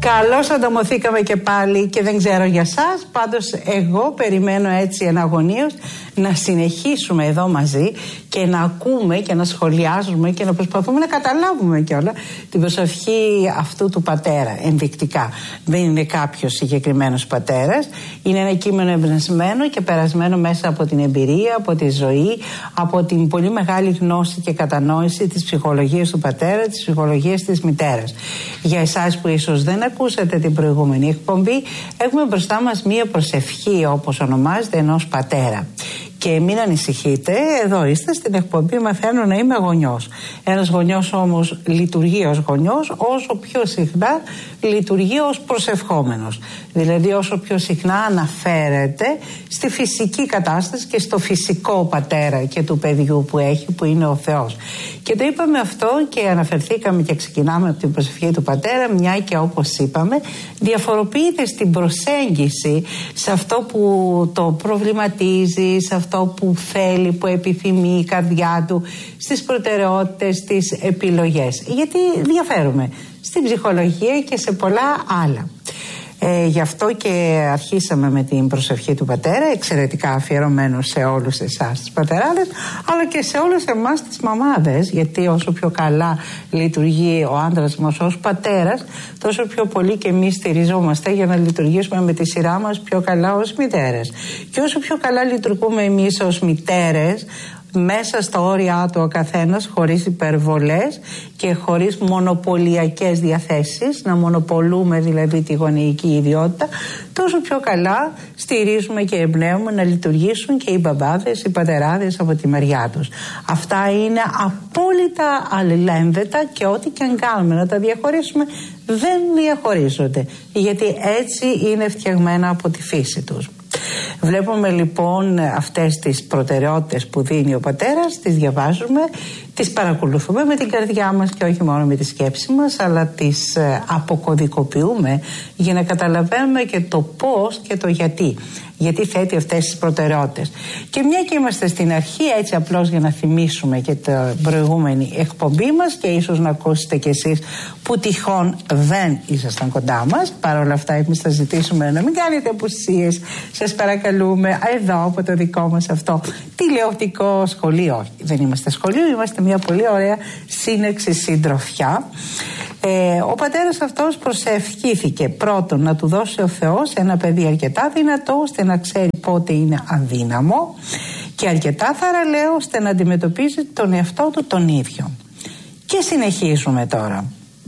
Καλώς ανταμωθήκαμε και πάλι και δεν ξέρω για σας, πάντως εγώ περιμένω έτσι εναγωνίως να συνεχίσουμε εδώ μαζί και να ακούμε και να σχολιάζουμε και να προσπαθούμε να καταλάβουμε κιόλα την προσευχή αυτού του πατέρα ενδεικτικά. Δεν είναι κάποιος συγκεκριμένος πατέρας, είναι ένα κείμενο εμπνευσμένο και περασμένο μέσα από την εμπειρία, από τη ζωή, από την πολύ μεγάλη γνώση και κατανόηση της ψυχολογίας του πατέρα, της ψυχολογίας της μητέρας. Για εσάς που ίσως δεν ακούσατε την προηγούμενη εκπομπή, έχουμε μπροστά μας μία προσευχή, όπως ονομάζεται, ενός πατέρα. Και μην ανησυχείτε, εδώ είστε στην εκπομπή «Μαθαίνω να είμαι γονιός». Ένας γονιός όμως λειτουργεί ως γονιός όσο πιο συχνά λειτουργεί ως προσευχόμενος. Δηλαδή όσο πιο συχνά αναφέρεται στη φυσική κατάσταση και στο φυσικό πατέρα και του παιδιού που έχει, που είναι ο Θεός. Και το είπαμε αυτό και αναφερθήκαμε και ξεκινάμε από την προσευχή του πατέρα, μια και όπως είπαμε διαφοροποιείται στην προσέγγιση σε αυτό που το προβληματίζει, σε αυτό που θέλει, που επιθυμεί η καρδιά του, στις προτεραιότητες, στις επιλογές. Γιατί διαφέρουμε στην ψυχολογία και σε πολλά άλλα. Γι' αυτό και αρχίσαμε με την προσευχή του πατέρα, εξαιρετικά αφιερωμένο σε όλους εσάς τις πατεράδες, αλλά και σε όλους εμάς τις μαμάδες, γιατί όσο πιο καλά λειτουργεί ο άντρας μας ως πατέρας, τόσο πιο πολύ και εμείς στηριζόμαστε για να λειτουργήσουμε με τη σειρά μας πιο καλά ως μητέρες. Και όσο πιο καλά λειτουργούμε εμείς ως μητέρες, μέσα στα όρια του ο καθένας, χωρίς υπερβολές και χωρίς μονοπωλιακές διαθέσεις, να μονοπολούμε δηλαδή τη γονεϊκή ιδιότητα, τόσο πιο καλά στηρίζουμε και εμπνέουμε να λειτουργήσουν και οι μπαμπάδες, οι πατεράδες από τη μεριά τους. Αυτά είναι απόλυτα αλληλένδετα και ό,τι και αν κάνουμε να τα διαχωρίσουμε δεν διαχωρίζονται, γιατί έτσι είναι φτιαγμένα από τη φύση τους. Βλέπουμε λοιπόν αυτές τις προτεραιότητες που δίνει ο πατέρας, τις διαβάζουμε, τις παρακολουθούμε με την καρδιά μας και όχι μόνο με τη σκέψη μας, αλλά τις αποκωδικοποιούμε για να καταλαβαίνουμε και το πώς και το γιατί θέτει αυτές τις προτεραιότητες. Και μια και είμαστε στην αρχή, έτσι απλώς για να θυμίσουμε και την προηγούμενη εκπομπή μας και ίσως να ακούσετε κι εσείς που τυχόν δεν ήσασταν κοντά μας. Παρ' όλα αυτά εμείς θα ζητήσουμε να μην κάνετε απουσίες, σας παρακαλούμε, εδώ από το δικό μας αυτό τηλεοπτικό σχολείο. Όχι, δεν είμαστε σχολείο, είμαστε μια πολύ ωραία σύνεξη συντροφιά. Ο πατέρας αυτός προσευχήθηκε πρώτον να του δώσει ο Θεός ένα παιδί αρκετά δυνατό ώστε να ξέρει πότε είναι αδύναμο και αρκετά θαραλέο ώστε να αντιμετωπίζει τον εαυτό του τον ίδιο. Και συνεχίζουμε τώρα.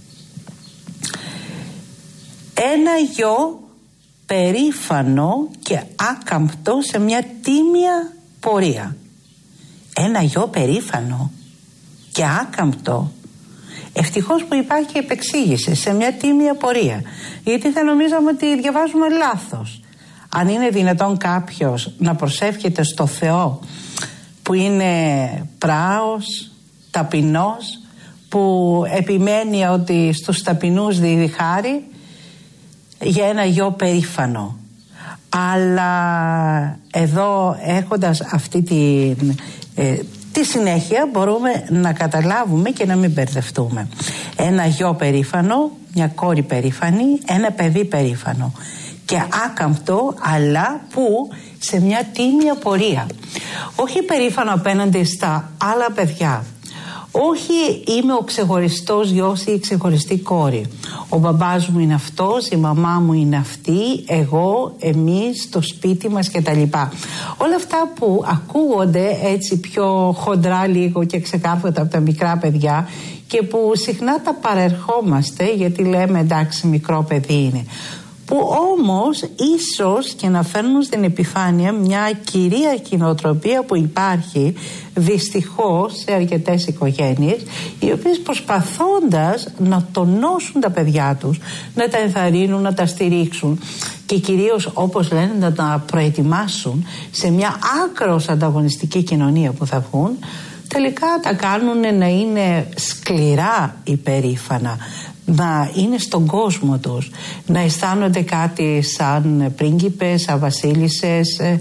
Ένα γιο περήφανο και άκαμπτο σε μια τίμια πορεία. Ένα γιο περήφανο και άκαμπτο. Ευτυχώς που υπάρχει επεξήγηση σε μια τίμια πορεία, γιατί θα νομίζαμε ότι διαβάζουμε λάθος. Αν είναι δυνατόν κάποιος να προσεύχεται στο Θεό που είναι πράος, ταπεινός, που επιμένει ότι στους ταπεινούς δίδει χάρη, για ένα γιο περήφανο. Αλλά εδώ έχοντας αυτή τη συνέχεια μπορούμε να καταλάβουμε και να μην μπερδευτούμε. Ένα γιο περήφανο, μια κόρη περήφανη, ένα παιδί περήφανο και άκαμπτο, αλλά που σε μια τίμια πορεία. Όχι περήφανο απέναντι στα άλλα παιδιά. Όχι είμαι ο ξεχωριστός γιος ή η ξεχωριστή κόρη. Ο μπαμπάς μου είναι αυτός, η μαμά μου είναι αυτή, εγώ, εμείς, το σπίτι μας κτλ. Όλα αυτά που ακούγονται έτσι πιο χοντρά λίγο και ξεκάρφωτα από τα μικρά παιδιά και που συχνά τα παρερχόμαστε γιατί λέμε εντάξει μικρό παιδί είναι. Που όμως ίσως και να φέρνουν στην επιφάνεια μια κυρίαρχη νοοτροπία που υπάρχει δυστυχώς σε αρκετές οικογένειες, οι οποίες προσπαθώντας να τονώσουν τα παιδιά τους, να τα ενθαρρύνουν, να τα στηρίξουν και κυρίως όπως λένε να τα προετοιμάσουν σε μια άκρως ανταγωνιστική κοινωνία που θα βγουν, τελικά τα κάνουν να είναι σκληρά υπερήφανα, να είναι στον κόσμο τους, να αισθάνονται κάτι σαν πρίγκιπες, σαν βασίλισσες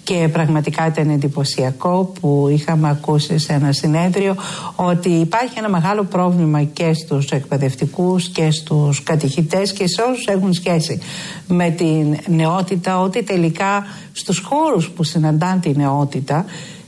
Και πραγματικά ήταν εντυπωσιακό που είχαμε ακούσει σε ένα συνέδριο ότι υπάρχει ένα μεγάλο πρόβλημα και στους εκπαιδευτικούς και στους κατηχητές και σε όσους έχουν σχέση με την νεότητα, ότι τελικά στους χώρους που συναντάν τη νεότητα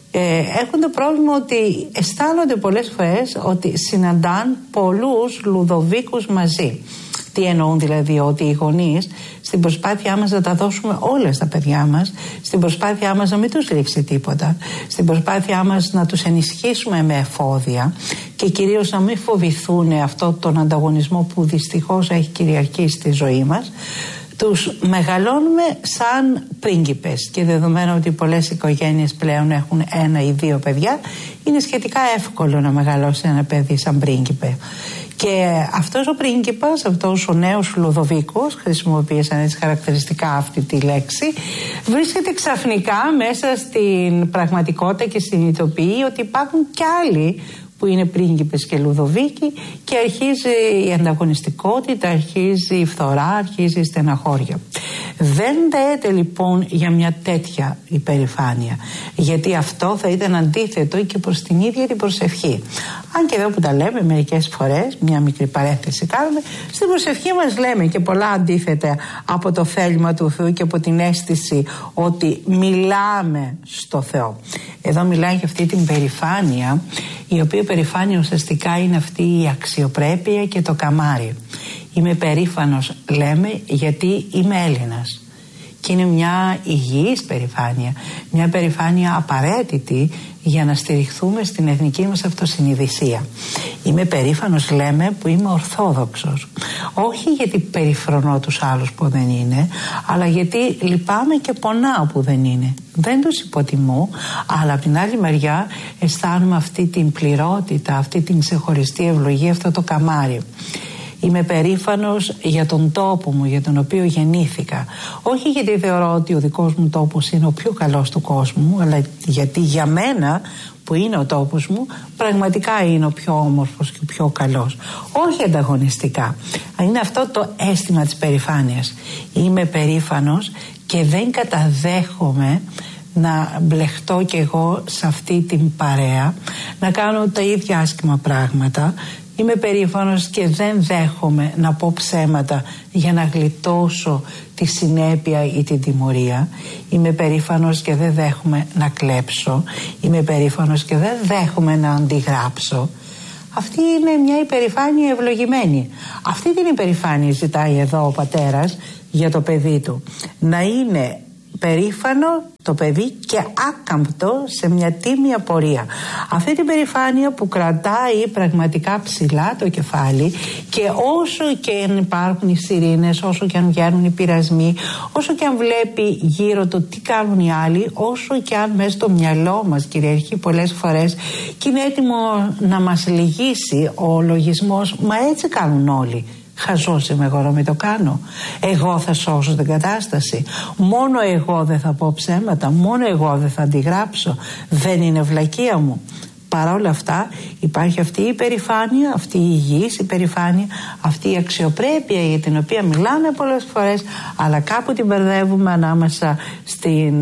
έχουν το πρόβλημα ότι αισθάνονται πολλές φορές ότι συναντάν πολλούς Λουδοβίκους μαζί. Τι εννοούν δηλαδή? Ότι οι γονείς στην προσπάθειά μας να τα δώσουμε όλα στα παιδιά μας, στην προσπάθειά μας να μην τους λείψει τίποτα, στην προσπάθειά μας να τους ενισχύσουμε με εφόδια και κυρίως να μην φοβηθούν αυτό τον ανταγωνισμό που δυστυχώς έχει κυριαρχήσει στη ζωή μας, τους μεγαλώνουμε σαν πρίγκιπες. Και δεδομένου ότι πολλές οικογένειες πλέον έχουν 1 ή 2 παιδιά, είναι σχετικά εύκολο να μεγαλώσει ένα παιδί σαν πρίγκιπε. Και αυτός ο πρίγκιπας, αυτός ο νέος Λουδοβίκος, χρησιμοποίησαν έτσι χαρακτηριστικά αυτή τη λέξη, βρίσκεται ξαφνικά μέσα στην πραγματικότητα και συνειδητοποιεί ότι υπάρχουν κι άλλοι που είναι πρίγκιπες και Λουδοβίκοι και αρχίζει η ανταγωνιστικότητα, αρχίζει η φθορά, αρχίζει η στεναχώρια. Δεν δέεται λοιπόν για μια τέτοια υπερηφάνεια, γιατί αυτό θα ήταν αντίθετο και προς την ίδια την προσευχή. Αν και εδώ που τα λέμε μερικές φορές, μια μικρή παρένθεση κάνουμε, στην προσευχή μας λέμε και πολλά αντίθετα από το θέλημα του Θεού και από την αίσθηση ότι μιλάμε στο Θεό. Εδώ μιλάει για αυτή την περηφάνεια, η οποία περηφάνεια ουσιαστικά είναι αυτή η αξιοπρέπεια και το καμάρι. Είμαι περήφανος, λέμε, γιατί είμαι Έλληνας. Και είναι μια υγιής περηφάνεια, μια περηφάνεια απαραίτητη για να στηριχθούμε στην εθνική μας αυτοσυνειδησία. Είμαι περήφανος, λέμε, που είμαι Ορθόδοξος. Όχι γιατί περιφρονώ τους άλλους που δεν είναι, αλλά γιατί λυπάμαι και πονάω που δεν είναι. Δεν τους υποτιμώ, αλλά από την άλλη μεριά αισθάνομαι αυτή την πληρότητα, αυτή την ξεχωριστή ευλογία, αυτό το καμάρι. Είμαι περήφανος για τον τόπο μου, για τον οποίο γεννήθηκα. Όχι γιατί θεωρώ ότι ο δικός μου τόπος είναι ο πιο καλός του κόσμου, αλλά γιατί για μένα που είναι ο τόπος μου πραγματικά είναι ο πιο όμορφος και ο πιο καλός. Όχι ανταγωνιστικά. Είναι αυτό το αίσθημα της περηφάνειας. Είμαι περήφανος και δεν καταδέχομαι να μπλεχτώ κι εγώ σε αυτή την παρέα, να κάνω τα ίδια άσχημα πράγματα. Είμαι περήφανος και δεν δέχομαι να πω ψέματα για να γλιτώσω τη συνέπεια ή την τιμωρία. Είμαι περήφανος και δεν δέχομαι να κλέψω. Είμαι περήφανος και δεν δέχομαι να αντιγράψω. Αυτή είναι μια υπερηφάνεια ευλογημένη. Αυτή την υπερηφάνεια ζητάει εδώ ο πατέρας για το παιδί του. Να είναι περήφανο το παιδί και άκαμπτο σε μια τίμια πορεία. Αυτή την περηφάνεια που κρατάει πραγματικά ψηλά το κεφάλι, και όσο και αν υπάρχουν οι σιρήνες, όσο και αν βγαίνουν οι πειρασμοί, όσο και αν βλέπει γύρω το τι κάνουν οι άλλοι, όσο και αν μέσα στο μυαλό μας κυριαρχεί πολλές φορές και είναι έτοιμο να μας λυγίσει ο λογισμός, μα έτσι κάνουν όλοι. Χαζός είμαι εγώ να μην το κάνω. Εγώ θα σώσω την κατάσταση. Μόνο εγώ δεν θα πω ψέματα. Μόνο εγώ δεν θα αντιγράψω. Δεν είναι βλακεία μου. Παρά όλα αυτά υπάρχει αυτή η υπερηφάνεια, αυτή η υγιής υπερηφάνεια, αυτή η αξιοπρέπεια για την οποία μιλάμε πολλές φορές, αλλά κάπου την μπερδεύουμε ανάμεσα στην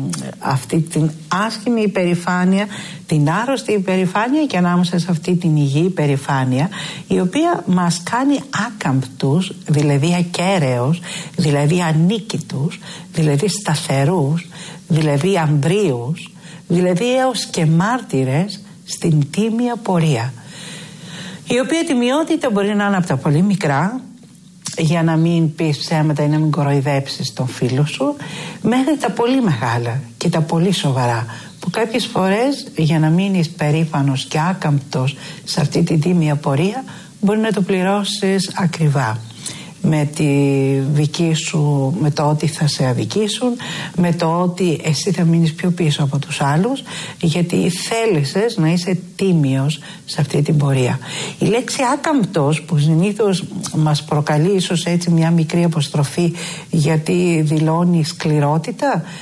αυτή την άσχημη υπερηφάνεια, την άρρωστη υπερηφάνεια, και ανάμεσα σε αυτή την υγιή υπερηφάνεια, η οποία μας κάνει άκαμπτους, δηλαδή ακέραιος, δηλαδή ανίκητους, δηλαδή σταθερούς, δηλαδή αμβρίους, δηλαδή έως και μάρτυρες στην τίμια πορεία, η οποία τιμιότητα μπορεί να είναι από τα πολύ μικρά, για να μην πεις ψέματα ή να μην κοροϊδέψεις τον φίλο σου, μέχρι τα πολύ μεγάλα και τα πολύ σοβαρά, που κάποιες φορές για να μείνεις περήφανος και άκαμπτος σε αυτή την τίμια πορεία μπορεί να το πληρώσεις ακριβά. Με τη δική σου, με το ότι θα σε αδικήσουν, με το ότι εσύ θα μείνεις πιο πίσω από τους άλλους, γιατί θέλησες να είσαι τίμιος σε αυτή την πορεία. Η λέξη άκαμπτος, που συνήθως μας προκαλεί ίσως έτσι μια μικρή αποστροφή γιατί δηλώνει σκληρότητα,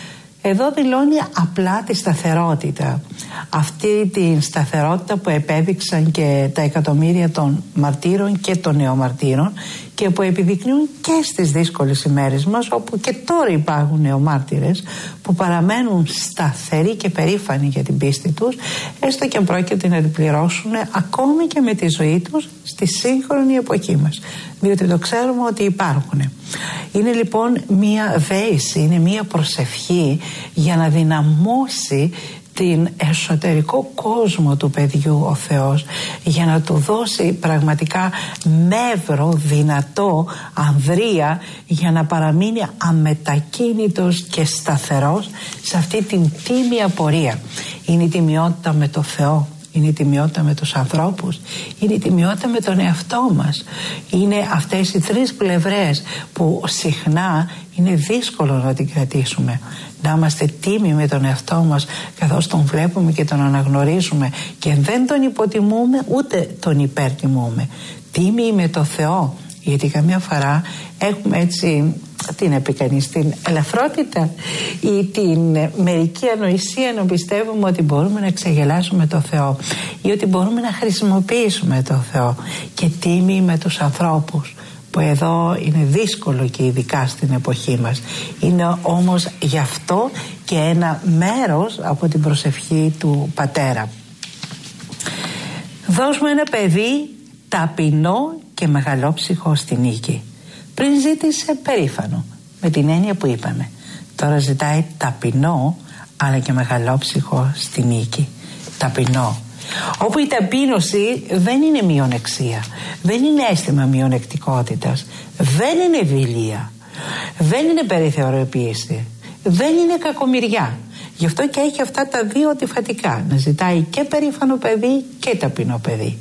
Εδώ δηλώνει απλά τη σταθερότητα. Αυτή τη σταθερότητα που επέδειξαν και τα εκατομμύρια των μαρτύρων και των νεομαρτύρων και που επιδεικνύουν και στις δύσκολες ημέρες μας, όπου και τώρα υπάρχουν νεομάρτυρες που παραμένουν σταθεροί και περήφανοι για την πίστη τους, έστω και αν πρόκειται να την πληρώσουν ακόμη και με τη ζωή τους στη σύγχρονη εποχή μας, διότι το ξέρουμε ότι υπάρχουν. Είναι λοιπόν μία δέηση, είναι μία προσευχή για να δυναμώσει την εσωτερικό κόσμο του παιδιού ο Θεός, για να του δώσει πραγματικά νεύρο, δυνατό, ανδρεία, για να παραμείνει αμετακίνητος και σταθερός σε αυτή την τίμια πορεία. Είναι η τιμιότητα με το Θεό, είναι η τιμιότητα με τους ανθρώπους, είναι η τιμιότητα με τον εαυτό μας. Είναι αυτές οι τρεις πλευρές που συχνά είναι δύσκολο να την κρατήσουμε. Να είμαστε τίμοι με τον εαυτό μας καθώς τον βλέπουμε και τον αναγνωρίζουμε και δεν τον υποτιμούμε ούτε τον υπερτιμούμε. Τίμοι με το Θεό, γιατί καμιά φορά έχουμε έτσι την επικανείς, την ελαφρότητα ή την μερική ανοησία να πιστεύουμε ότι μπορούμε να ξεγελάσουμε το Θεό ή ότι μπορούμε να χρησιμοποιήσουμε το Θεό, και τίμοι με τους ανθρώπους, που εδώ είναι δύσκολο και ειδικά στην εποχή μας. Είναι όμως γι' αυτό και ένα μέρος από την προσευχή του Πατέρα. Δώσουμε ένα παιδί ταπεινό και μεγαλόψυχο στη νίκη. Πριν ζήτησε περήφανο, με την έννοια που είπαμε. Τώρα ζητάει ταπεινό αλλά και μεγαλόψυχο στη νίκη. Ταπεινό. Όπου η ταπείνωση δεν είναι μειονεξία, δεν είναι αίσθημα μειονεκτικότητας, δεν είναι δειλία, δεν είναι περιθεωρηποίηση, δεν είναι κακομοιριά. Γι' αυτό και έχει αυτά τα δύο αντιφατικά, να ζητάει και περήφανο παιδί και ταπεινό παιδί.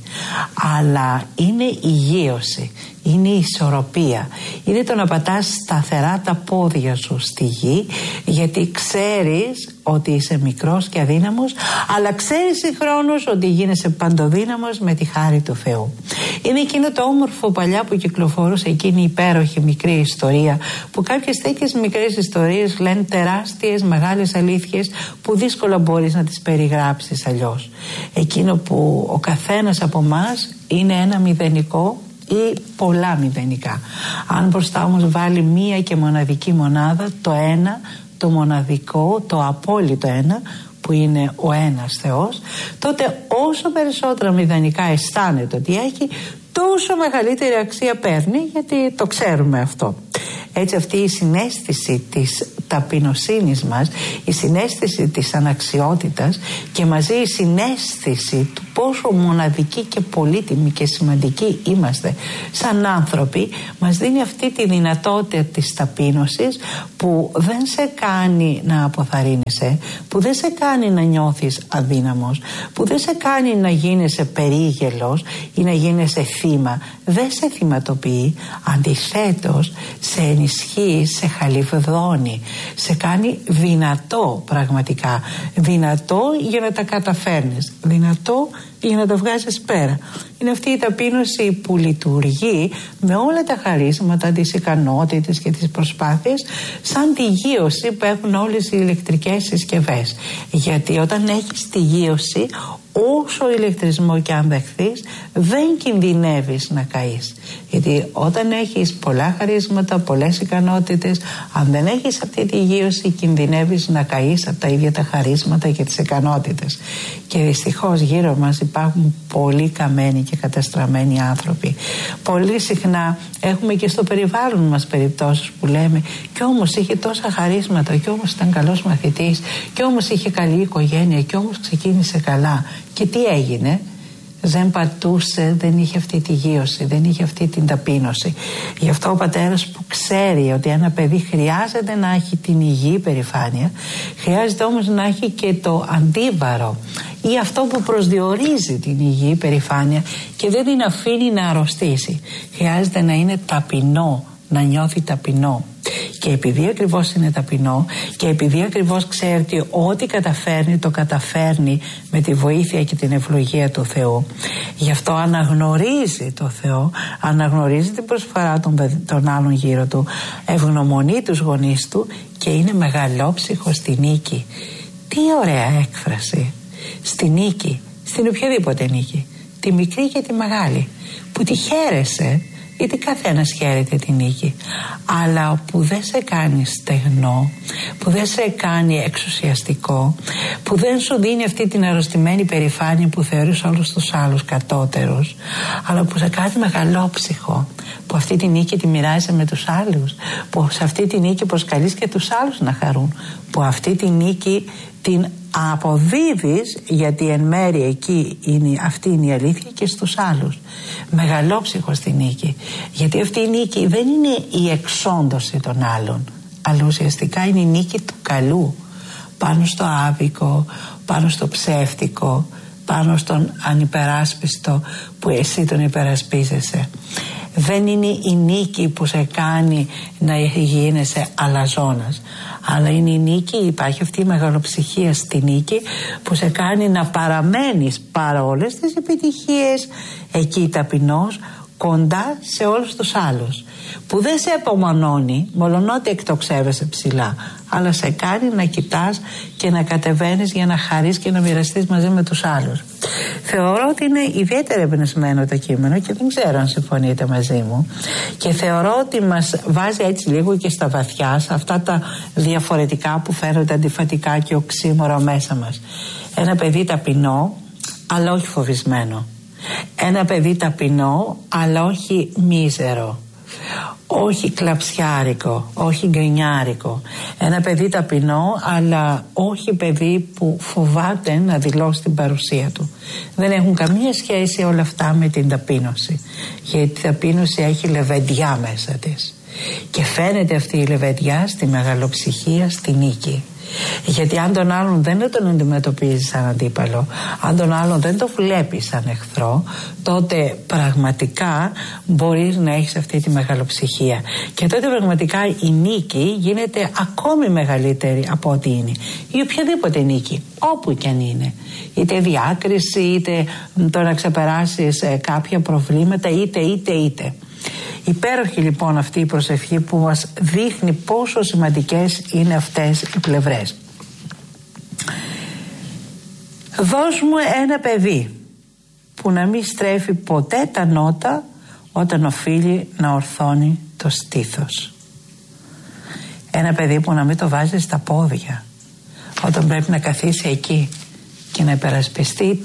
Αλλά είναι υγείωση, είναι η ισορροπία, είναι το να πατάς σταθερά τα πόδια σου στη γη, γιατί ξέρεις ότι είσαι μικρός και αδύναμος, αλλά ξέρεις συγχρόνως ότι γίνεσαι παντοδύναμος με τη χάρη του Θεού. Είναι εκείνο το όμορφο παλιά που κυκλοφορούσε, εκείνη η υπέροχη μικρή ιστορία, που κάποιες τέτοιες μικρές ιστορίες λένε τεράστιες μεγάλες αλήθειες που δύσκολα μπορείς να τις περιγράψεις αλλιώς. Εκείνο που ο καθένας από εμάς είναι ένα μηδενικό ή πολλά μηδενικά. Αν μπροστά όμως βάλει μία και μοναδική μονάδα, το ένα, το μοναδικό, το απόλυτο ένα, που είναι ο ένας Θεός, τότε όσο περισσότερα μηδενικά αισθάνεται ότι έχει, τόσο μεγαλύτερη αξία παίρνει, γιατί το ξέρουμε αυτό. Έτσι αυτή η συναίσθηση της ταπεινοσύνης μας, η συναίσθηση της αναξιότητας και μαζί η συναίσθηση του πόσο μοναδικοί και πολύτιμοι και σημαντικοί είμαστε σαν άνθρωποι, μας δίνει αυτή τη δυνατότητα της ταπείνωσης που δεν σε κάνει να αποθαρρύνεσαι, που δεν σε κάνει να νιώθεις αδύναμος, που δεν σε κάνει να γίνεσαι περίγελος ή να γίνεσαι θύμα. Δεν σε θυματοποιεί, αντιθέτως σε ενισχύει, σε χαλιβδώνει, σε κάνει δυνατό πραγματικά, δυνατό για να τα καταφέρνεις, δυνατό για να τα βγάζεις πέρα. Είναι αυτή η ταπείνωση που λειτουργεί με όλα τα χαρίσματα, τις ικανότητες και τις προσπάθειες, σαν τη γείωση που έχουν όλες οι ηλεκτρικές συσκευές. Γιατί όταν έχεις τη γείωση, όσο ηλεκτρισμό και αν δεχθείς, δεν κινδυνεύεις να καείς. Γιατί όταν έχεις πολλά χαρίσματα, πολλές ικανότητες, αν δεν έχεις αυτή τη γείωση, κινδυνεύεις να καείς από τα ίδια τα χαρίσματα και τις ικανότητες. Και δυστυχώς γύρω μας υπάρχουν πολλοί καμένοι και καταστραμμένοι άνθρωποι. Πολύ συχνά έχουμε και στο περιβάλλον μας περιπτώσεις που λέμε «κι όμως είχε τόσα χαρίσματα, κι όμως ήταν καλός μαθητής, κι όμως είχε καλή οικογένεια, κι όμως ξεκίνησε καλά». Και τι έγινε? Δεν πατούσε, δεν είχε αυτή τη γείωση, δεν είχε αυτή την ταπείνωση. Γι' αυτό ο πατέρας που ξέρει ότι ένα παιδί χρειάζεται να έχει την υγιή περηφάνεια, χρειάζεται όμως να έχει και το αντίβαρο ή αυτό που προσδιορίζει την υγιή περηφάνεια και δεν την αφήνει να αρρωστήσει. Χρειάζεται να είναι ταπεινό, να νιώθει ταπεινό. Και επειδή ακριβώς είναι ταπεινό και επειδή ακριβώς ξέρει ότι ό,τι καταφέρνει το καταφέρνει με τη βοήθεια και την ευλογία του Θεού, γι' αυτό αναγνωρίζει το Θεό, αναγνωρίζει την προσφορά των άλλων γύρω του, ευγνωμονεί τους γονείς του και είναι μεγαλόψυχο στη νίκη. Τι ωραία έκφραση! Στη νίκη, στην οποιαδήποτε νίκη, τη μικρή και τη μεγάλη, που τη χαίρεσαι, γιατί καθένας χαίρεται τη νίκη, αλλά που δεν σε κάνει στεγνό, που δεν σε κάνει εξουσιαστικό, που δεν σου δίνει αυτή την αρρωστημένη περηφάνεια που θεωρείς όλους τους άλλους κατώτερους, αλλά που σε κάνει μεγαλόψυχο, που αυτή τη νίκη τη μοιράζεσαι με τους άλλους, που σε αυτή τη νίκη προσκαλείς και τους άλλους να χαρούν, που αυτή τη νίκη την αποδίδεις, γιατί εν μέρει εκεί αυτή είναι η αλήθεια, και στους άλλους. Μεγαλόψυχο στη νίκη, γιατί αυτή η νίκη δεν είναι η εξόντωση των άλλων, αλλά ουσιαστικά είναι η νίκη του καλού πάνω στο άδικο, πάνω στο ψεύτικο, πάνω στον ανυπεράσπιστο που εσύ τον υπερασπίζεσαι. Δεν είναι η νίκη που σε κάνει να γίνεσαι αλαζόνας, αλλά είναι η νίκη, υπάρχει αυτή η μεγαλοψυχία στη νίκη που σε κάνει να παραμένεις παρόλες τις επιτυχίες εκεί ταπεινός, κοντά σε όλους τους άλλους, που δεν σε απομονώνει μολονότι εκτοξεύεσαι ψηλά, αλλά σε κάνει να κοιτάς και να κατεβαίνεις για να χαρείς και να μοιραστείς μαζί με τους άλλους. Θεωρώ ότι είναι ιδιαίτερα εμπνευσμένο το κείμενο και δεν ξέρω αν συμφωνείτε μαζί μου, και θεωρώ ότι μας βάζει έτσι λίγο και στα βαθιά, σε αυτά τα διαφορετικά που φαίνονται αντιφατικά και οξύμορα μέσα μας. Ένα παιδί ταπεινό αλλά όχι φοβισμένο, ένα παιδί ταπεινό αλλά όχι μίζερο, όχι κλαψιάρικο, όχι γκρινιάρικο, ένα παιδί ταπεινό αλλά όχι παιδί που φοβάται να δηλώσει την παρουσία του. Δεν έχουν καμία σχέση όλα αυτά με την ταπείνωση, γιατί η ταπείνωση έχει λεβεντιά μέσα της και φαίνεται αυτή η λεβεντιά στη μεγαλοψυχία, στη νίκη. Γιατί αν τον άλλον δεν τον αντιμετωπίζεις σαν αντίπαλο, αν τον άλλον δεν το βλέπεις σαν εχθρό, τότε πραγματικά μπορείς να έχεις αυτή τη μεγαλοψυχία, και τότε πραγματικά η νίκη γίνεται ακόμη μεγαλύτερη από ό,τι είναι, ή οποιαδήποτε νίκη, όπου και αν είναι, είτε διάκριση, είτε το να ξεπεράσεις κάποια προβλήματα, είτε. Υπέροχη λοιπόν αυτή η προσευχή που μας δείχνει πόσο σημαντικές είναι αυτές οι πλευρές. Δώσ' μου ένα παιδί που να μην στρέφει ποτέ τα νότα όταν οφείλει να ορθώνει το στήθος. Ένα παιδί που να μην το βάζει στα πόδια όταν πρέπει να καθίσει εκεί και να υπερασπιστεί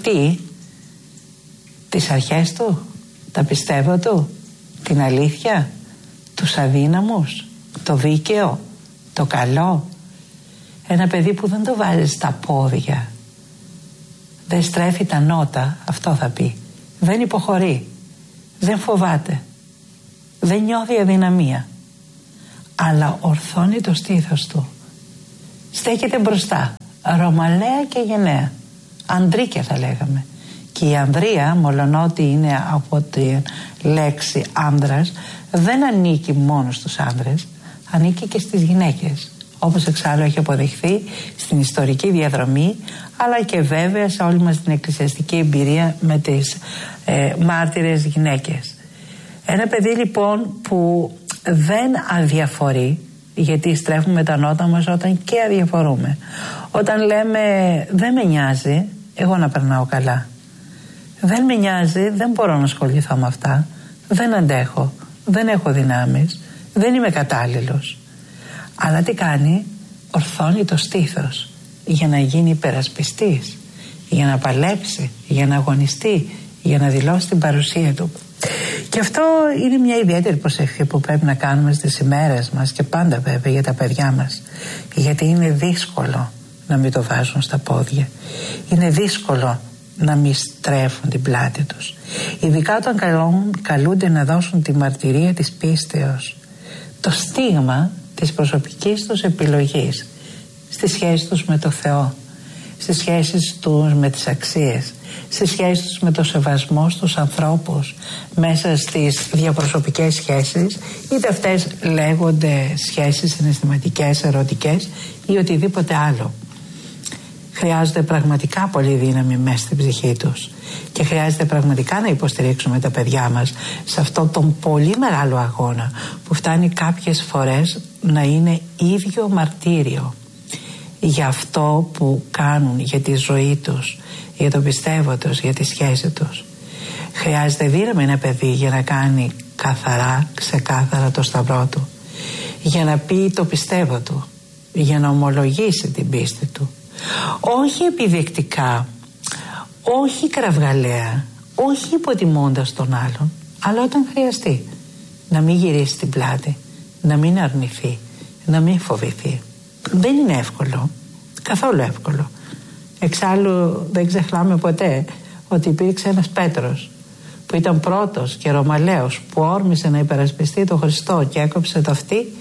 τις αρχές του, τα πιστεύω του, την αλήθεια, τους αδύναμους, το δίκαιο, το καλό. Ένα παιδί που δεν το βάζει στα πόδια, δεν στρέφει τα νότα, αυτό θα πει. Δεν υποχωρεί, δεν φοβάται, δεν νιώθει αδυναμία, αλλά ορθώνει το στήθος του. Στέκεται μπροστά, ρωμαλαία και γενναία, ανδρίκια θα λέγαμε. Και η ανδρεία, μολονότι είναι από τη λέξη άνδρας, δεν ανήκει μόνο στους άνδρες, ανήκει και στις γυναίκες, όπως εξάλλου έχει αποδειχθεί στην ιστορική διαδρομή, αλλά και βέβαια σε όλη μας την εκκλησιαστική εμπειρία με τις μάρτυρες γυναίκες. Ένα παιδί λοιπόν που δεν αδιαφορεί, γιατί στρέφουμε τα νότα μας όταν και αδιαφορούμε, όταν λέμε δεν με νοιάζει, εγώ να περνάω καλά, δεν με νοιάζει, δεν μπορώ να ασχοληθώ με αυτά, δεν αντέχω, δεν έχω δυνάμεις, δεν είμαι κατάλληλος. Αλλά τι κάνει? Ορθώνει το στήθος για να γίνει υπερασπιστής, για να παλέψει, για να αγωνιστεί, για να δηλώσει την παρουσία του. Και αυτό είναι μια ιδιαίτερη προσευχή που πρέπει να κάνουμε στις ημέρες μας και πάντα βέβαια για τα παιδιά μας, γιατί είναι δύσκολο να μην το βάζουν στα πόδια, είναι δύσκολο να μην στρέφουν την πλάτη τους, ειδικά όταν καλούνται να δώσουν τη μαρτυρία της πίστεως, το στίγμα της προσωπικής τους επιλογής στη σχέση τους με το Θεό, στις σχέσεις τους με τις αξίες, στις σχέσεις τους με το σεβασμό στους ανθρώπους, μέσα στις διαπροσωπικές σχέσεις, είτε αυτές λέγονται σχέσεις συναισθηματικές, ερωτικές ή οτιδήποτε άλλο. Χρειάζεται πραγματικά πολύ δύναμη μέσα στην ψυχή τους και χρειάζεται πραγματικά να υποστηρίξουμε τα παιδιά μας σε αυτόν τον πολύ μεγάλο αγώνα που φτάνει κάποιες φορές να είναι ίδιο μαρτύριο για αυτό που κάνουν, για τη ζωή τους, για το πιστεύω τους, για τη σχέση τους. Χρειάζεται δύναμη ένα παιδί για να κάνει καθαρά, ξεκάθαρα το σταυρό του, για να πει το πιστεύω του, για να ομολογήσει την πίστη του, όχι επιδεικτικά, όχι κραυγαλαία, όχι υποτιμώντας τον άλλον, αλλά όταν χρειαστεί να μην γυρίσει την πλάτη, να μην αρνηθεί, να μην φοβηθεί. Δεν είναι εύκολο, καθόλου εύκολο. Εξάλλου δεν ξεχνάμε ποτέ ότι υπήρξε ένας Πέτρος που ήταν πρώτος και ρωμαλαίος, που όρμησε να υπερασπιστεί τον Χριστό και έκοψε το αυτί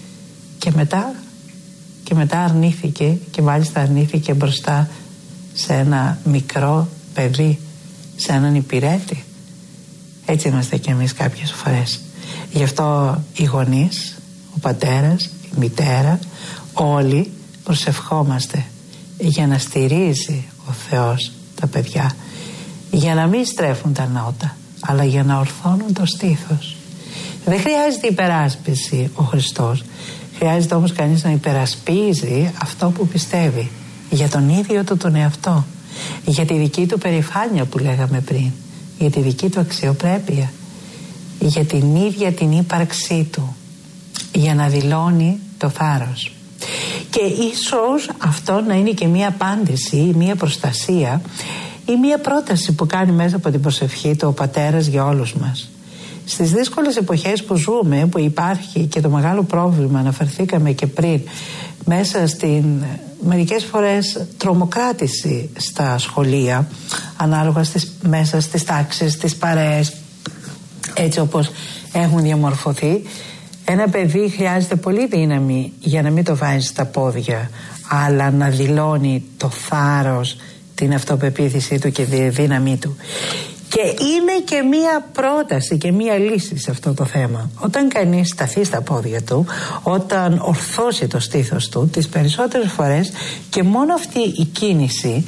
και μετά αρνήθηκε, και μάλιστα αρνήθηκε μπροστά σε ένα μικρό παιδί, σε έναν υπηρέτη. Έτσι είμαστε κι εμείς κάποιες φορές. Γι' αυτό οι γονείς, ο πατέρας, η μητέρα, όλοι προσευχόμαστε για να στηρίζει ο Θεός τα παιδιά, για να μην στρέφουν τα νότα, αλλά για να ορθώνουν το στήθος. Δεν χρειάζεται υπεράσπιση ο Χριστός, χρειάζεται όμως κανείς να υπερασπίζει αυτό που πιστεύει, για τον ίδιο του τον εαυτό, για τη δική του περηφάνεια που λέγαμε πριν, για τη δική του αξιοπρέπεια, για την ίδια την ύπαρξή του, για να δηλώνει το θάρρος. Και ίσως αυτό να είναι και μία απάντηση ή μία προστασία ή μία πρόταση που κάνει μέσα από την προσευχή του ο Πατέρας για όλους μας. Στις δύσκολες εποχές που ζούμε, που υπάρχει και το μεγάλο πρόβλημα, αναφερθήκαμε και πριν, μέσα στην μερικές φορές τρομοκράτηση στα σχολεία, ανάλογα μέσα στις τάξεις, στις παρέες, έτσι όπως έχουν διαμορφωθεί, ένα παιδί χρειάζεται πολύ δύναμη για να μην το βάζει στα πόδια, αλλά να δηλώνει το θάρρος, την αυτοπεποίθησή του και τη δύναμή του. Και είναι και μία πρόταση και μία λύση σε αυτό το θέμα. Όταν κανείς σταθεί στα πόδια του, όταν ορθώσει το στήθος του, τις περισσότερες φορές, και μόνο αυτή η κίνηση,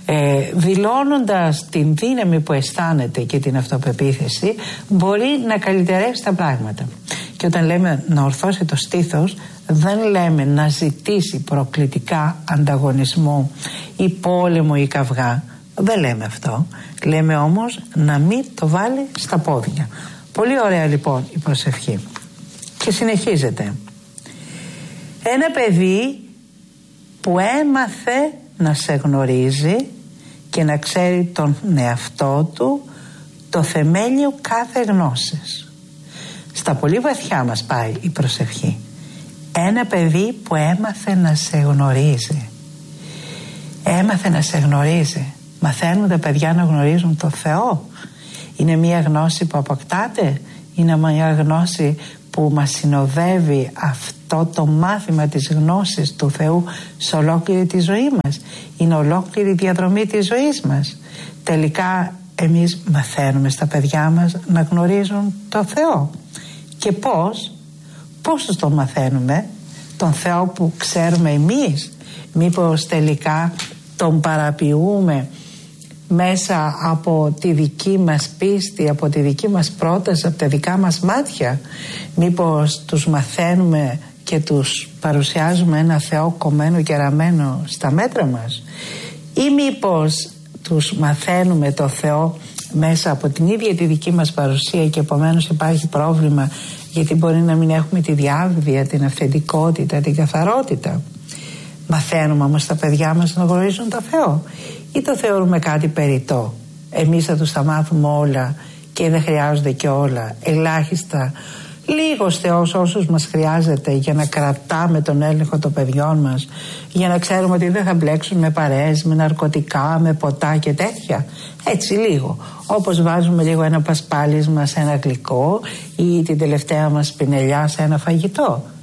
δηλώνοντας την δύναμη που αισθάνεται και την αυτοπεποίθηση, μπορεί να καλυτερεύσει τα πράγματα. Και όταν λέμε να ορθώσει το στήθος, δεν λέμε να ζητήσει προκλητικά ανταγωνισμό ή πόλεμο ή καυγά. Δεν λέμε αυτό. Λέμε όμως να μην το βάλει στα πόδια. Πολύ ωραία λοιπόν η προσευχή. Και συνεχίζεται. Ένα παιδί που έμαθε να σε γνωρίζει και να ξέρει τον εαυτό του, το θεμέλιο κάθε γνώσης. Στα πολύ βαθιά μας πάει η προσευχή. Ένα παιδί που έμαθε να σε γνωρίζει. Έμαθε να σε γνωρίζει. Μαθαίνουν τα παιδιά να γνωρίζουν το Θεό. Είναι μια γνώση που αποκτάται. Είναι μια γνώση που μας συνοδεύει, αυτό το μάθημα της γνώσης του Θεού σε ολόκληρη τη ζωή μας. Είναι ολόκληρη η διαδρομή της ζωής μας. Τελικά εμείς μαθαίνουμε στα παιδιά μας να γνωρίζουν το Θεό. Και πώς τον μαθαίνουμε? Τον Θεό που ξέρουμε εμείς? Μήπως τελικά τον παραποιούμε μέσα από τη δική μας πίστη, από τη δική μας πρόταση, από τα δικά μας μάτια? Μήπως τους μαθαίνουμε και τους παρουσιάζουμε ένα Θεό κομμένο και ραμμένο στα μέτρα μας? Ή μήπως τους μαθαίνουμε το Θεό μέσα από την ίδια τη δική μας παρουσία και επομένως υπάρχει πρόβλημα, γιατί μπορεί να μην έχουμε τη διάβδεια, την αυθεντικότητα, την καθαρότητα? Μαθαίνουμε όμως τα παιδιά μας να γνωρίζουν το Θεό, ή το θεωρούμε κάτι περιττό? Εμείς θα τους τα μάθουμε όλα και δεν χρειάζονται και όλα, ελάχιστα, λίγος Θεός όσους μας χρειάζεται για να κρατάμε τον έλεγχο των παιδιών μας, για να ξέρουμε ότι δεν θα μπλέξουν με παρέες, με ναρκωτικά, με ποτά και τέτοια. Έτσι λίγο, όπως βάζουμε λίγο ένα πασπάλισμα σε ένα γλυκό ή την τελευταία μας πινελιά σε ένα φαγητό.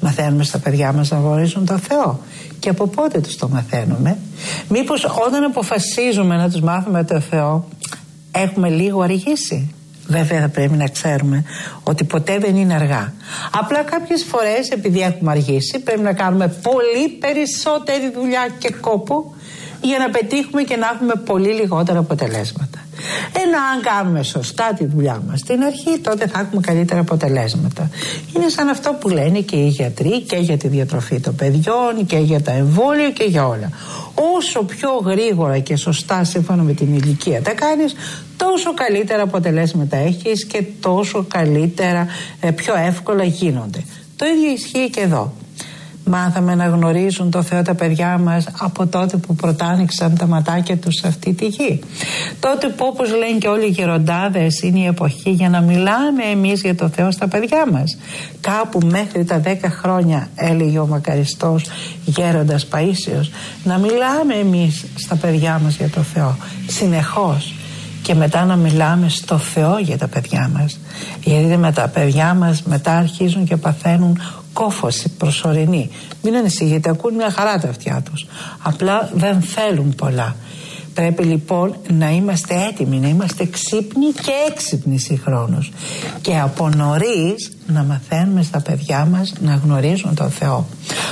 Μαθαίνουμε στα παιδιά μας να γνωρίζουν τον Θεό? Και από πότε τους το μαθαίνουμε? Μήπως όταν αποφασίζουμε να τους μάθουμε τον Θεό έχουμε λίγο αργήσει? Βέβαια θα πρέπει να ξέρουμε ότι ποτέ δεν είναι αργά. Απλά κάποιες φορές, επειδή έχουμε αργήσει, πρέπει να κάνουμε πολύ περισσότερη δουλειά και κόπο για να πετύχουμε και να έχουμε πολύ λιγότερα αποτελέσματα. Ενώ αν κάνουμε σωστά τη δουλειά μας στην αρχή, τότε θα έχουμε καλύτερα αποτελέσματα. Είναι σαν αυτό που λένε και οι γιατροί και για τη διατροφή των παιδιών και για τα εμβόλια και για όλα. Όσο πιο γρήγορα και σωστά σύμφωνα με την ηλικία τα κάνεις, τόσο καλύτερα αποτελέσματα έχεις και τόσο καλύτερα, πιο εύκολα γίνονται. Το ίδιο ισχύει και εδώ. Μάθαμε να γνωρίζουν το Θεό τα παιδιά μας από τότε που πρωτάνοιξαν τα ματάκια τους σε αυτή τη γη. Τότε που, όπως λένε και όλοι οι γεροντάδες, είναι η εποχή για να μιλάμε εμείς για το Θεό στα παιδιά μας. Κάπου μέχρι τα 10 χρόνια, έλεγε ο μακαριστός γέροντας Παΐσιος, να μιλάμε εμείς στα παιδιά μας για το Θεό συνεχώς. Και μετά να μιλάμε στο Θεό για τα παιδιά μας. Γιατί με τα παιδιά μας μετά αρχίζουν και παθαίνουν κόφωση προσωρινή. Μην ανησυχείτε, ακούν μια χαρά τα αυτιά τους. Απλά δεν θέλουν πολλά. Πρέπει λοιπόν να είμαστε έτοιμοι, να είμαστε ξύπνοι και έξυπνοι συγχρόνως. Και από νωρίς να μαθαίνουμε στα παιδιά μας να γνωρίζουν τον Θεό.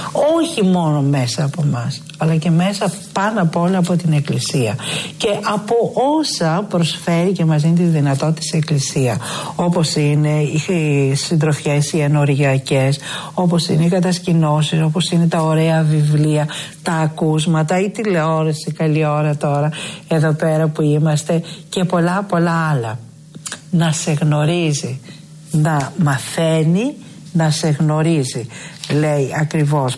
Όχι μόνο μέσα από μας, αλλά και μέσα πάνω απ' όλα από την Εκκλησία. Και από όσα προσφέρει και μας δίνει τις δυνατότητες η Εκκλησία. Όπως είναι οι συντροφιές, οι ενοριακές, όπως είναι οι κατασκηνώσεις, όπως είναι τα ωραία βιβλία, τα ακούσματα, η τηλεόραση, καλή ώρα τώρα, εδώ πέρα που είμαστε, και πολλά άλλα. Να σε γνωρίζει, να μαθαίνει να σε γνωρίζει. Λέει ακριβώς,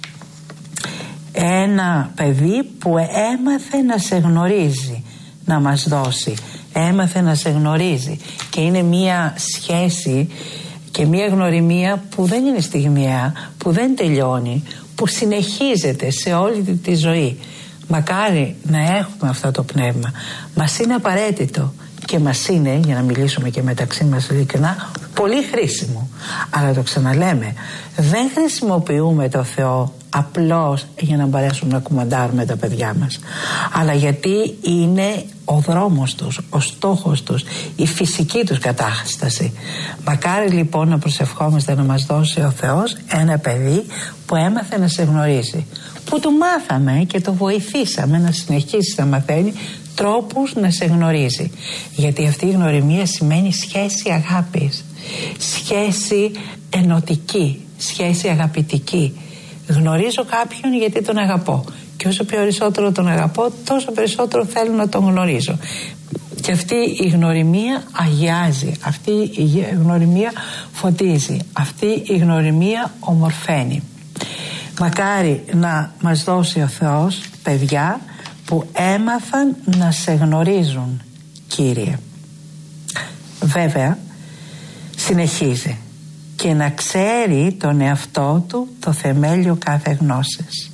ένα παιδί που έμαθε να σε γνωρίζει να μας δώσει. Έμαθε να σε γνωρίζει. Και είναι μία σχέση και μία γνωριμία που δεν είναι στιγμιαία, που δεν τελειώνει, που συνεχίζεται σε όλη τη ζωή. Μακάρι να έχουμε αυτό το πνεύμα. Μας είναι απαραίτητο και μας είναι, για να μιλήσουμε και μεταξύ μας ειλικρινά, πολύ χρήσιμο. Αλλά το ξαναλέμε, δεν χρησιμοποιούμε το Θεό απλώς για να μπορέσουμε να κουμαντάρουμε τα παιδιά μας, αλλά γιατί είναι ο δρόμος τους, ο στόχος τους, η φυσική τους κατάσταση. Μακάρι λοιπόν να προσευχόμαστε να μας δώσει ο Θεός ένα παιδί που έμαθε να σε γνωρίζει, που του μάθαμε και το βοηθήσαμε να συνεχίσει να μαθαίνει τρόπους να σε γνωρίζει. Γιατί αυτή η γνωριμία σημαίνει σχέση αγάπης, σχέση ενωτική, σχέση αγαπητική. Γνωρίζω κάποιον γιατί τον αγαπώ, και όσο περισσότερο τον αγαπώ, τόσο περισσότερο θέλω να τον γνωρίζω. Και αυτή η γνωριμία αγιάζει, αυτή η γνωριμία φωτίζει, αυτή η γνωριμία ομορφαίνει. Μακάρι να μας δώσει ο Θεός παιδιά που έμαθαν να σε γνωρίζουν, Κύριε. Βέβαια συνεχίζει, και να ξέρει τον εαυτό του το θεμέλιο κάθε γνώσης.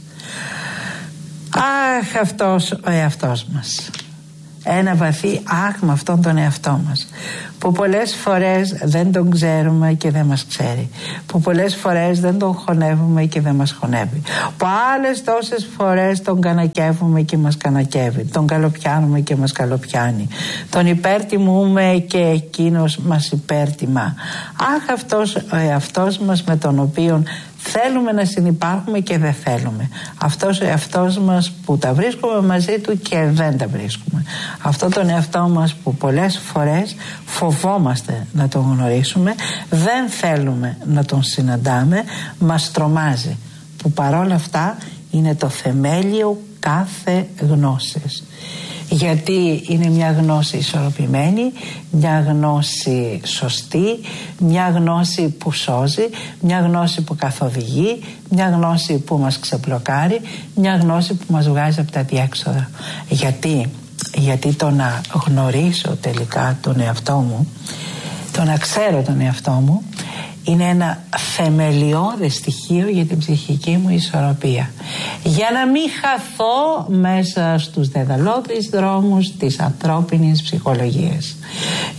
Αχ, αυτός ο εαυτός μας. Ένα βαθύ αχ με αυτόν τον εαυτό μας, που πολλές φορές δεν τον ξέρουμε και δεν μας ξέρει, που πολλές φορές δεν τον χωνεύουμε και δεν μας χωνεύει, που άλλες τόσες φορές τον κανακεύουμε και μας κανακεύει, τον καλοπιάνουμε και μας καλοπιάνει, τον υπέρτιμούμε και εκείνος μας υπέρτιμα. Αχ, αυτός ο εαυτός μας με τον οποίο θέλουμε να συνυπάρχουμε και δεν θέλουμε. Αυτός ο εαυτός μας που τα βρίσκουμε μαζί του και δεν τα βρίσκουμε. Αυτό τον εαυτό μας που πολλές φορές φοβόμαστε να τον γνωρίσουμε, δεν θέλουμε να τον συναντάμε, μας τρομάζει. Που παρόλα αυτά είναι το θεμέλιο κάθε γνώσης. Γιατί είναι μια γνώση ισορροπημένη, μια γνώση σωστή, μια γνώση που σώζει, μια γνώση που καθοδηγεί, μια γνώση που μας ξεπλοκάρει, μια γνώση που μας βγάζει από τα διέξοδα. Γιατί το να γνωρίσω τελικά τον εαυτό μου, το να ξέρω τον εαυτό μου, είναι ένα θεμελιώδες στοιχείο για την ψυχική μου ισορροπία. Για να μην χαθώ μέσα στους δεδαλώδεις δρόμους της ανθρώπινης ψυχολογίας.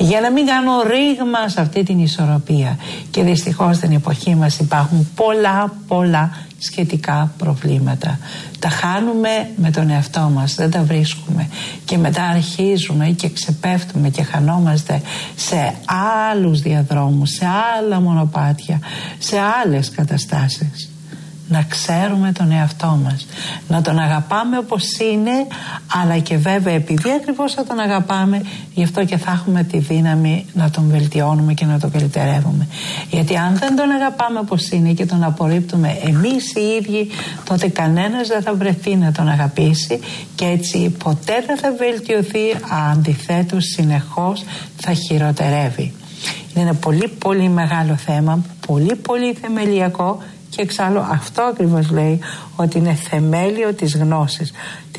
για να μην κάνω ρήγμα σε αυτή την ισορροπία. Και δυστυχώς στην εποχή μας υπάρχουν πολλά σχετικά προβλήματα. Τα χάνουμε με τον εαυτό μας, δεν τα βρίσκουμε και μετά αρχίζουμε και ξεπέφτουμε και χανόμαστε σε άλλους διαδρόμους, σε άλλα μονοπάτια, σε άλλες καταστάσεις. Να ξέρουμε τον εαυτό μας, να τον αγαπάμε όπως είναι, αλλά και βέβαια επειδή ακριβώς θα τον αγαπάμε, γι' αυτό και θα έχουμε τη δύναμη να τον βελτιώνουμε και να τον καλυτερεύουμε. Γιατί αν δεν τον αγαπάμε όπως είναι και τον απορρίπτουμε εμείς οι ίδιοι, τότε κανένας δεν θα βρεθεί να τον αγαπήσει και έτσι ποτέ δεν θα βελτιωθεί, αντιθέτως συνεχώς θα χειροτερεύει. Είναι ένα πολύ μεγάλο θέμα, πολύ θεμελιακό. Και εξάλλου αυτό ακριβώς λέει ότι είναι θεμέλιο της γνώσης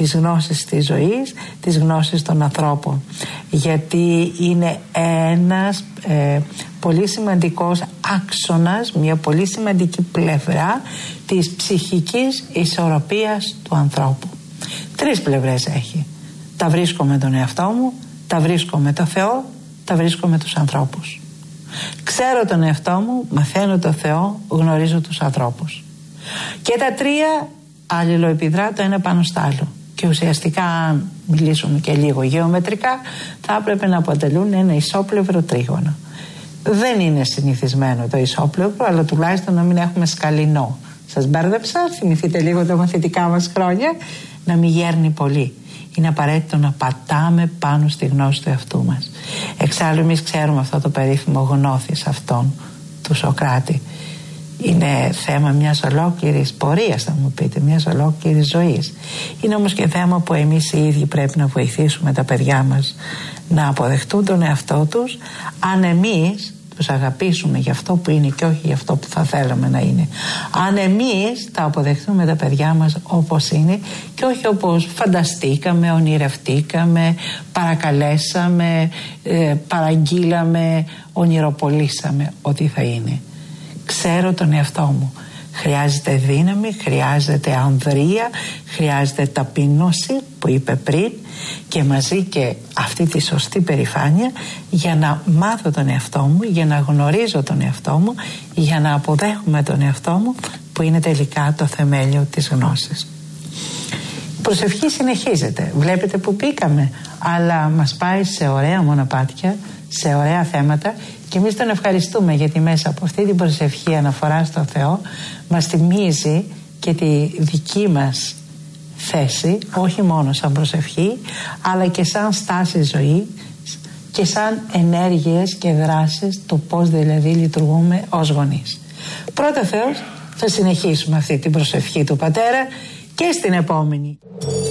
της ζωής, της γνώσης των ανθρώπων, γιατί είναι ένας πολύ σημαντικός άξονας, μια πολύ σημαντική πλευρά της ψυχικής ισορροπίας του ανθρώπου. 3 πλευρές έχει: τα βρίσκω με τον εαυτό μου, τα βρίσκω με το Θεό, τα βρίσκω με τους ανθρώπους. Ξέρω τον εαυτό μου, μαθαίνω το Θεό, γνωρίζω τους ανθρώπους. Και τα 3 αλληλοεπιδρά το ένα πάνω στο άλλο. Και ουσιαστικά, αν μιλήσουμε και λίγο γεωμετρικά, θα έπρεπε να αποτελούν ένα ισόπλευρο τρίγωνο. Δεν είναι συνηθισμένο το ισόπλευρο, αλλά τουλάχιστον να μην έχουμε σκαλινό. Σας μπέρδεψα, θυμηθείτε λίγο τα μαθητικά μας χρόνια, να μην γέρνει πολύ. Είναι απαραίτητο να πατάμε πάνω στη γνώση του εαυτού μας. Εξάλλου εμείς ξέρουμε αυτό το περίφημο γνώθις αυτόν του Σωκράτη. Είναι θέμα μιας ολόκληρης πορείας, θα μου πείτε, μιας ολόκληρης ζωής. Είναι όμως και θέμα που εμείς οι ίδιοι πρέπει να βοηθήσουμε τα παιδιά μας να αποδεχτούν τον εαυτό τους, αν εμείς τους αγαπήσουμε για αυτό που είναι και όχι για αυτό που θα θέλαμε να είναι. Αν εμείς τα αποδεχτούμε τα παιδιά μας όπως είναι και όχι όπως φανταστήκαμε, ονειρευτήκαμε, παρακαλέσαμε, παραγγείλαμε, ονειροπολίσαμε ότι θα είναι. Ξέρω τον εαυτό μου. Χρειάζεται δύναμη, χρειάζεται ανδρεία, χρειάζεται ταπείνωση που είπε πριν και μαζί και αυτή τη σωστή περηφάνεια για να μάθω τον εαυτό μου, για να γνωρίζω τον εαυτό μου, για να αποδέχομαι τον εαυτό μου που είναι τελικά το θεμέλιο της γνώσης. Η προσευχή συνεχίζεται, βλέπετε που πήγαμε, αλλά μας πάει σε ωραία μονοπάτια, σε ωραία θέματα και εμείς τον ευχαριστούμε γιατί μέσα από αυτή την προσευχή αναφορά στο Θεό μας θυμίζει και τη δική μας θέση, όχι μόνο σαν προσευχή αλλά και σαν στάση ζωή και σαν ενέργειες και δράσεις του πώς δηλαδή λειτουργούμε ως γονείς. Πρώτα Θεός, θα συνεχίσουμε αυτή την προσευχή του Πατέρα και στην επόμενη.